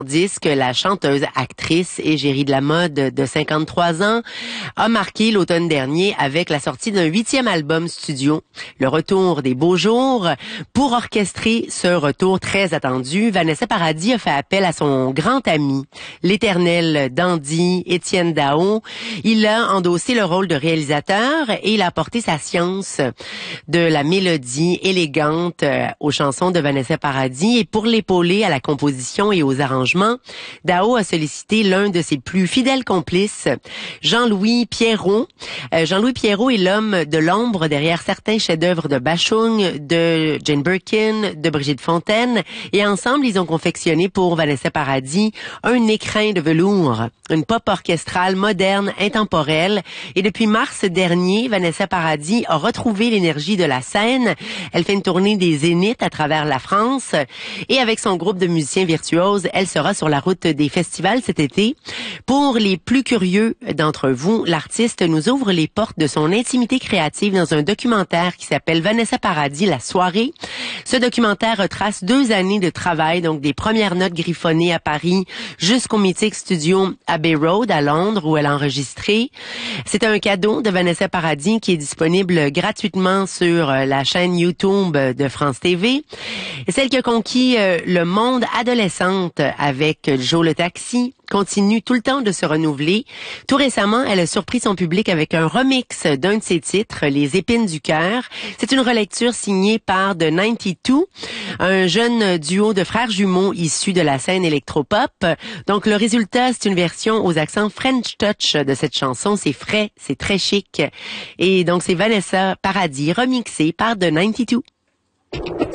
Disque, la chanteuse, actrice, égérie de la mode de 53 ans, a marqué l'automne dernier avec la sortie d'un 8e album studio, Le Retour des Beaux Jours. Pour orchestrer ce retour très attendu, Vanessa Paradis a fait appel à son grand ami, l'éternel dandy Étienne Dao. Il a endossé le rôle de réalisateur et il a apporté sa science de la mélodie élégante aux chansons de Vanessa Paradis. Et pour l'épauler à la composition et aux arrangements, Dao a sollicité l'un de ses plus fidèles complices, Jean-Louis Pierrot. Jean-Louis Pierrot est l'homme de l'ombre derrière certains chefs-d'œuvre de Bashung, de Jane Birkin, de Brigitte Fontaine. Et ensemble, ils ont confectionné pour Vanessa Paradis un écrin de velours, une pop orchestrale moderne, intemporelle. Et depuis mars dernier, Vanessa Paradis a retrouvé l'énergie de la scène. Elle fait une tournée des zéniths à travers la France. Et avec son groupe de musiciens virtuoses, elle sera sur la route des festivals cet été. Pour les plus curieux d'entre vous, l'artiste nous ouvre les portes de son intimité créative dans un documentaire qui s'appelle Vanessa Paradis, la soirée. Ce documentaire retrace 2 années de travail, donc des premières notes griffonnées à Paris jusqu'au mythique studio Abbey Road à Londres où elle a enregistré. C'est un cadeau de Vanessa Paradis qui est disponible gratuitement sur la chaîne YouTube de France TV. Et celle qui a conquis le monde adolescente avec Joe le Taxi continue tout le temps de se renouveler. Tout récemment, elle a surpris son public avec un remix d'un de ses titres, Les Épines du cœur. C'est une relecture signée par The 92, un jeune duo de frères jumeaux issus de la scène électropop. Donc le résultat, c'est une version aux accents French Touch de cette chanson. C'est frais, c'est très chic. Et donc c'est Vanessa Paradis remixée par The 92.